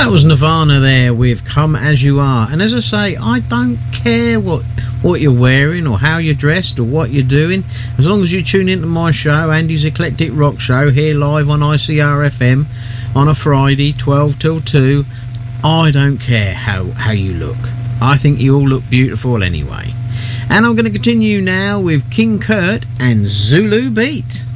That was Nirvana there with Come As You Are. And as I say, I don't care what you're wearing or how you're dressed or what you're doing. As long as you tune into my show, Andy's Eclectic Rock Show, here live on ICRFM on a Friday, 12 till 2, I don't care how you look. I think you all look beautiful anyway. And I'm going to continue now with King Kurt and Zulu Beat.